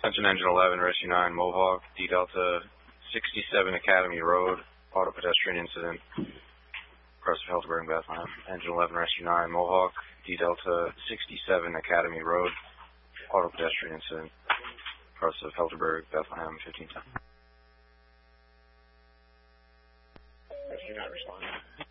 Attention Engine 11, Rescue 9, Mohawk, D Delta 67 Academy Road, auto pedestrian incident, across of Helderberg and Bethlehem. Engine 11, Rescue 9, Mohawk, D Delta 67 Academy Road, auto pedestrian incident, across of Helderberg, Bethlehem, 1510. Rescue not responding.